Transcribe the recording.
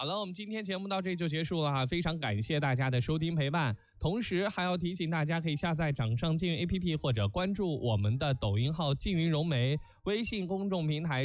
好了，我们今天节目到这里就结束了哈，非常感谢大家的收听陪伴，同时还要提醒大家可以下载掌上静云 APP 或者关注我们的抖音号静云融媒，微信公众平台